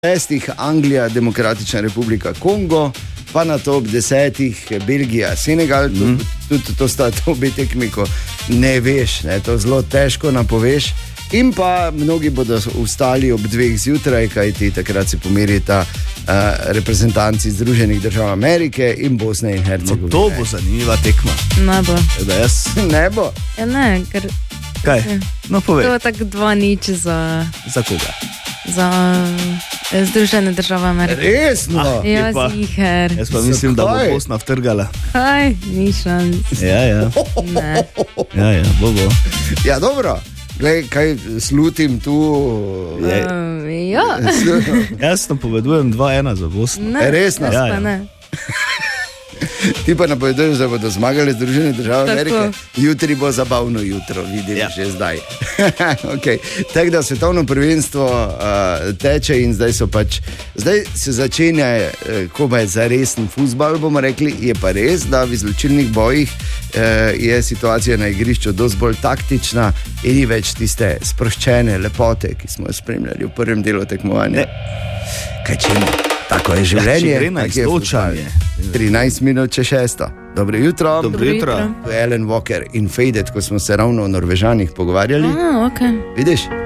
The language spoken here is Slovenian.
6. Anglija, Demokratična republika Kongo, pa na top 10. Belgija, Senegal, tudi to sta obe tekmi, ko ne veš, ne, to zelo težko napoveš. In pa mnogi bodo vstali ob 2 zjutraj, kajti takrat se pomerita reprezentanci Združenih držav Amerike in Bosne in Hercegovine. No, to bo zanimiva tekma. Ne bo. Ne bo? Ja, ne, ker... Kaj? No, povej. To je tako 2-0 za... Za koga? Za Združene države Amerike. Resno? Ja, ziher. Jaz pa mislim, da bo Bosna vtrgala. Kaj? Ni šans. Ja. Ne. Ja, bo. Ja, dobro. Glej, kaj slutim tu... Ja. Jaz napovedujem 2-1 za Bosno. Ne, Resno? jaz pa ne. Ti pa napoveduješ, da bodo zmagali Združene države Tako. Amerike. Jutri bo zabavno jutro, vidim že zdaj. Okay. Tako da svetovno prvenstvo teče in zdaj se začenja komaj za resen fuzbal, bomo rekli. Je pa res, da v izločilnih bojih je situacija na igrišču dosti bolj taktična in ni več tiste sproščene lepote, ki smo jo spremljali v prvem delu tekmovanja. Kaj čemu? Tako je življenje, tako je fuzbal. 13 minut če 6. Dobro jutro. Dobro jutro. To je Alan Walker in Faded, ko smo se ravno o Norvežanih pogovarjali. Okay. Vidiš?